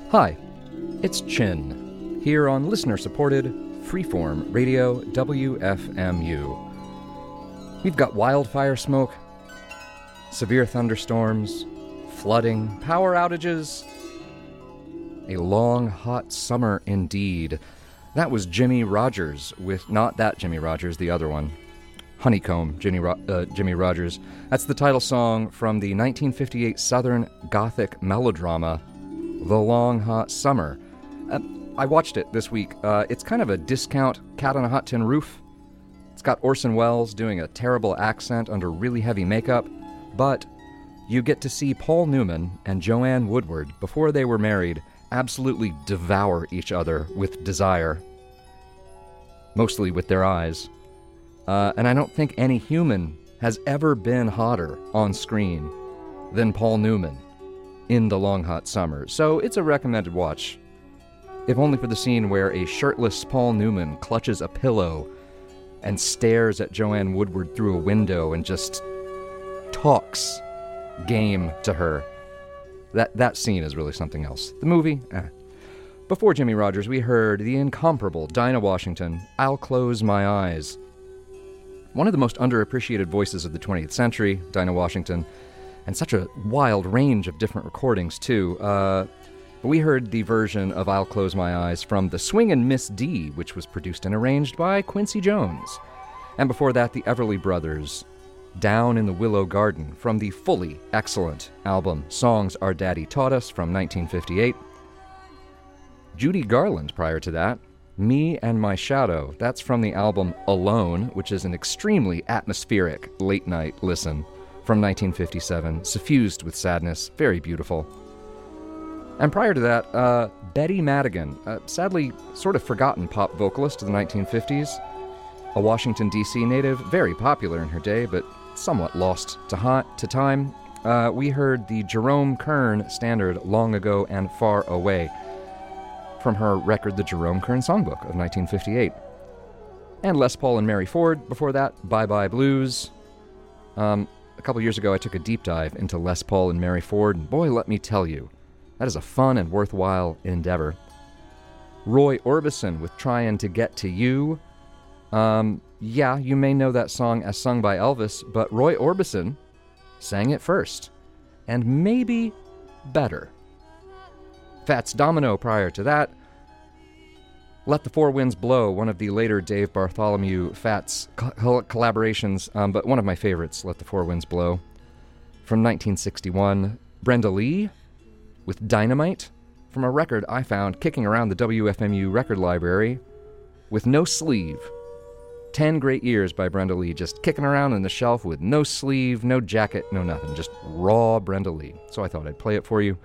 Hi, it's Chin, here on listener-supported, freeform radio WFMU. We've got wildfire smoke, severe thunderstorms, flooding, power outages. A long, hot summer indeed. That was Jimmie Rodgers with, not that Jimmie Rodgers, the other one. Honeycomb, Jimmie Rodgers. That's the title song from the 1958 Southern Gothic melodrama, The Long Hot Summer. I watched it this week. It's kind of a discount Cat on a Hot Tin Roof. It's got Orson Welles doing a terrible accent under really heavy makeup, but you get to see Paul Newman and Joanne Woodward, before they were married, absolutely devour each other with desire. Mostly with their eyes. And I don't think any human has ever been hotter on screen than Paul Newman in The Long Hot Summer. So it's a recommended watch, if only for the scene where a shirtless Paul Newman clutches a pillow and stares at Joanne Woodward through a window and just talks game to her. That scene is really something else. The movie, Before Jimmie Rodgers, we heard the incomparable Dinah Washington, I'll Close My Eyes. One of the most underappreciated voices of the 20th century, Dinah Washington, and such a wild range of different recordings, too. But we heard the version of I'll Close My Eyes from The Swingin' Miss D, which was produced and arranged by Quincy Jones. And before that, the Everly Brothers, Down in the Willow Garden, from the fully excellent album Songs Our Daddy Taught Us from 1958. Judy Garland prior to that, Me and My Shadow, that's from the album Alone, which is an extremely atmospheric late-night listen from 1957, suffused with sadness, very beautiful. And prior to that, Betty Madigan, sadly sort of forgotten pop vocalist of the 1950s, a Washington, D.C. native, very popular in her day, but somewhat lost to time. We heard the Jerome Kern standard Long Ago and Far Away from her record The Jerome Kern Songbook of 1958. And Les Paul and Mary Ford, before that, Bye Bye Blues. A couple years ago I took a deep dive into Les Paul and Mary Ford, and boy, let me tell you, that is a fun and worthwhile endeavor. Roy Orbison with Tryin' to Get to You. Yeah, you may know that song as sung by Elvis, but Roy Orbison sang it first, and maybe better. Fats Domino prior to that. Let the Four Winds Blow, one of the later Dave Bartholomew Fats collaborations, but one of my favorites, Let the Four Winds Blow. From 1961, Brenda Lee with Dynamite, from a record I found kicking around the WFMU record library with no sleeve. 10 great years by Brenda Lee, just kicking around on the shelf with no sleeve, no jacket, no nothing, just raw Brenda Lee. So I thought I'd play it for you.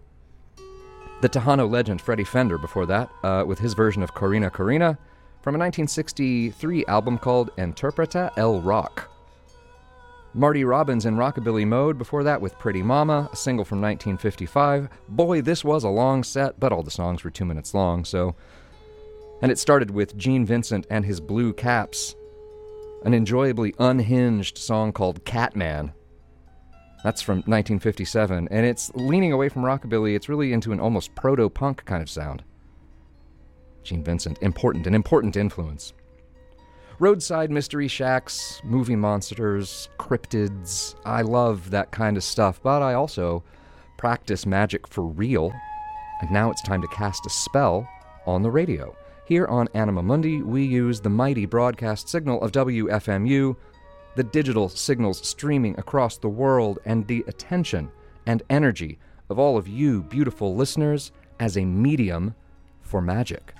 The Tejano legend Freddie Fender before that, with his version of Corina Corina, from a 1963 album called Interpreta el Rock. Marty Robbins in Rockabilly Mode before that with Pretty Mama, a single from 1955. Boy, this was a long set, but all the songs were 2 minutes long, so... And it started with Gene Vincent and his Blue Caps, an enjoyably unhinged song called Catman. That's from 1957, and it's leaning away from rockabilly. It's really into an almost proto-punk kind of sound. Gene Vincent, an important influence. Roadside mystery shacks, movie monsters, cryptids. I love that kind of stuff, but I also practice magic for real, and now it's time to cast a spell on the radio. Here on Anima Mundi, we use the mighty broadcast signal of WFMU, the digital signals streaming across the world, and the attention and energy of all of you beautiful listeners as a medium for magic.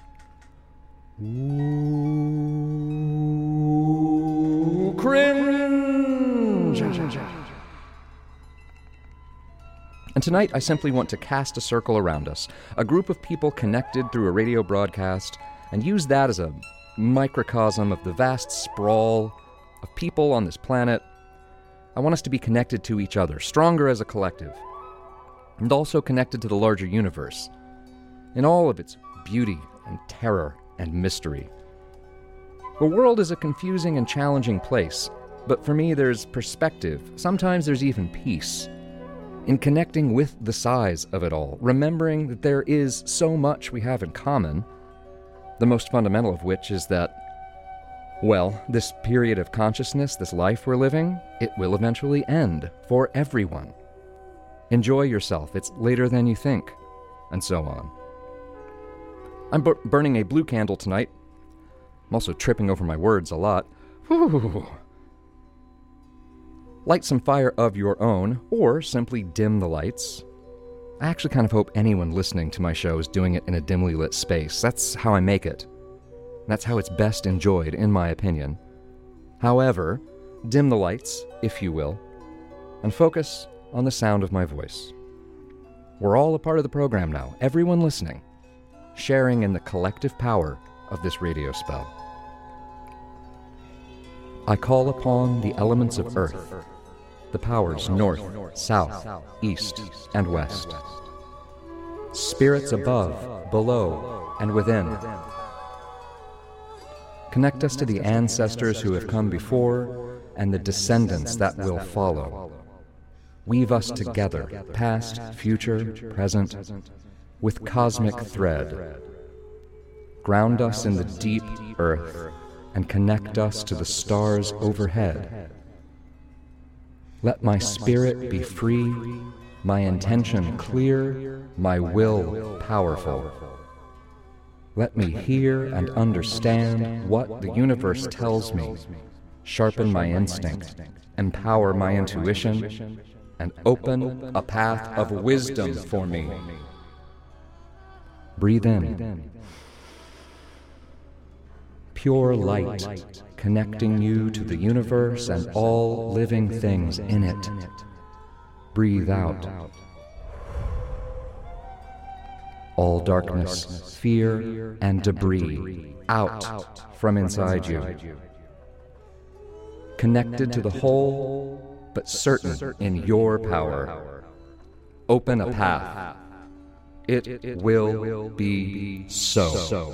Ooh, cringe! And tonight I simply want to cast a circle around us, a group of people connected through a radio broadcast, and use that as a microcosm of the vast sprawl of people on this planet. I want us to be connected to each other, stronger as a collective, and also connected to the larger universe, in all of its beauty and terror and mystery. The world is a confusing and challenging place, but for me there's perspective. Sometimes there's even peace. in connecting with the size of it all, remembering that there is so much we have in common, the most fundamental of which is that, well, this period of consciousness, this life we're living, it will eventually end for everyone. Enjoy yourself, it's later than you think, and so on. I'm burning a blue candle tonight. I'm also tripping over my words a lot. Whew. Light some fire of your own, or simply dim the lights. I actually kind of hope anyone listening to my show is doing it in a dimly lit space. That's how I make it. That's how it's best enjoyed, in my opinion. However, dim the lights, if you will, and focus on the sound of my voice. We're all a part of the program now, everyone listening, sharing in the collective power of this radio spell. I call upon the elements of Earth, the powers north, south, east, and west, spirits above, below, and within. Connect us to the ancestors who have come before and the descendants that will follow. Weave us together, past, future, present, with cosmic thread. Ground us in the deep earth and connect us to the stars overhead. Let my spirit be free, my intention clear, my will powerful. Let me hear and understand what the universe tells me, sharpen my instinct, empower my intuition, and open a path of wisdom for me. Breathe in. Pure light, connecting you to the universe and all living things in it. Breathe out. All darkness, fear, and debris out from inside you. Connected to the whole, but certain in your power. Open a path. It will be so.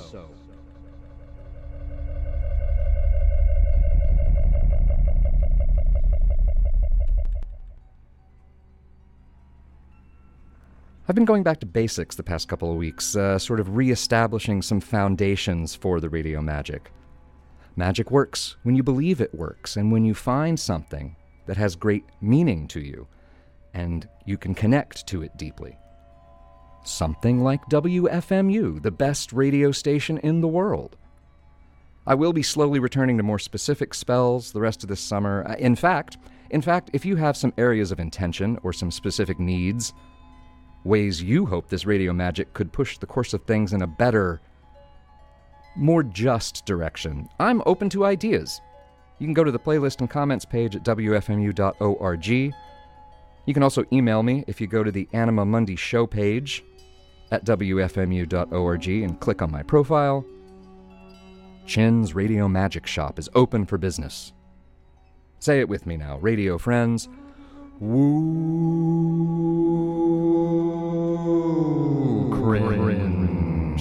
I've been going back to basics the past couple of weeks, sort of re-establishing some foundations for the radio magic. Magic works when you believe it works, and when you find something that has great meaning to you, and you can connect to it deeply. Something like WFMU, the best radio station in the world. I will be slowly returning to more specific spells the rest of this summer. In fact, if you have some areas of intention or some specific needs, ways you hope this radio magic could push the course of things in a better, more just direction, I'm open to ideas. You can go to the playlist and comments page at wfmu.org. You can also email me if you go to the Anima Mundi show page at wfmu.org and click on my profile. Chin's Radio Magic Shop is open for business. Say it with me now, radio friends. Woo cringe.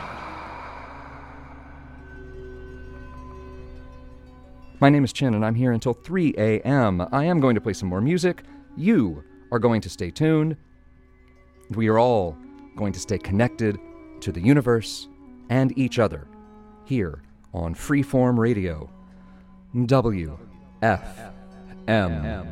My name is Chin, and I'm here until 3 a.m. I am going to play some more music. You are going to stay tuned. We are all going to stay connected to the universe and each other here on Freeform Radio. WFM.